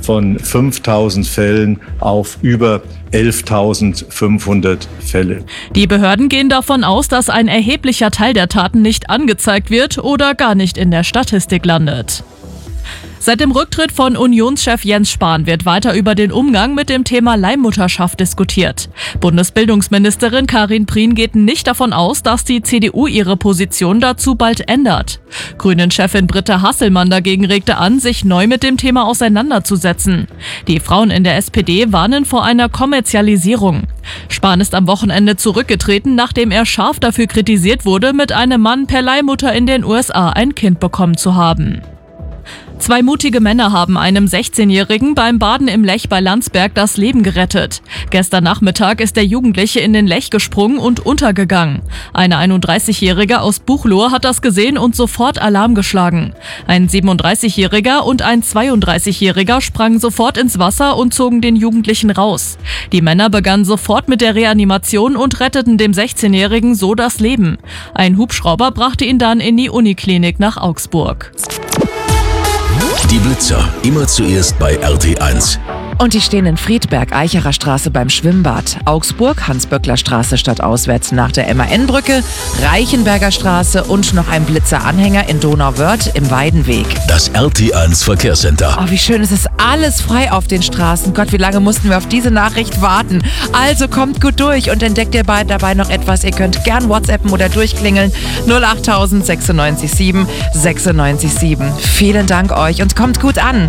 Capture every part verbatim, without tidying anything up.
von fünftausend Fällen auf über elftausendfünfhundert Fälle. Die Behörden gehen davon aus, dass ein erheblicher Teil der Taten nicht angezeigt wird oder gar nicht in der Statistik landet. Seit dem Rücktritt von Unionschef Jens Spahn wird weiter über den Umgang mit dem Thema Leihmutterschaft diskutiert. Bundesbildungsministerin Karin Prien geht nicht davon aus, dass die C D U ihre Position dazu bald ändert. Grünen-Chefin Britta Hasselmann dagegen regte an, sich neu mit dem Thema auseinanderzusetzen. Die Frauen in der S P D warnen vor einer Kommerzialisierung. Spahn ist am Wochenende zurückgetreten, nachdem er scharf dafür kritisiert wurde, mit einem Mann per Leihmutter in den U S A ein Kind bekommen zu haben. Zwei mutige Männer haben einem sechzehnjährigen beim Baden im Lech bei Landsberg das Leben gerettet. Gestern Nachmittag ist der Jugendliche in den Lech gesprungen und untergegangen. Eine einunddreißigjährige aus Buchloe hat das gesehen und sofort Alarm geschlagen. Ein siebenunddreißigjähriger und ein zweiunddreißigjähriger sprangen sofort ins Wasser und zogen den Jugendlichen raus. Die Männer begannen sofort mit der Reanimation und retteten dem sechzehnjährigen so das Leben. Ein Hubschrauber brachte ihn dann in die Uniklinik nach Augsburg. Die Blitzer, immer zuerst bei R T eins. Und die stehen in Friedberg, Eicherer Straße beim Schwimmbad, Augsburg, Hans-Böckler-Straße stadtauswärts nach der M A N-Brücke, Reichenberger Straße und noch ein Blitzeranhänger in Donauwörth im Weidenweg. Das R T eins Verkehrscenter. Oh, wie schön, es ist alles frei auf den Straßen. Gott, wie lange mussten wir auf diese Nachricht warten? Also kommt gut durch und entdeckt ihr dabei noch etwas. Ihr könnt gern WhatsAppen oder durchklingeln. null acht sechs neun sieben sechs neun sieben. Vielen Dank euch und kommt gut an.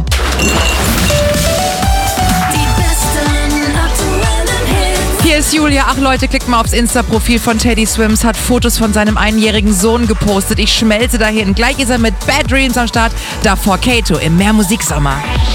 Hier ist Julia. Ach Leute, klickt mal aufs Insta-Profil von Teddy Swims, hat Fotos von seinem einjährigen Sohn gepostet. Ich schmelze dahin. Gleich ist er mit Bad Dreams am Start. Davor Kato im Mehr Musiksommer.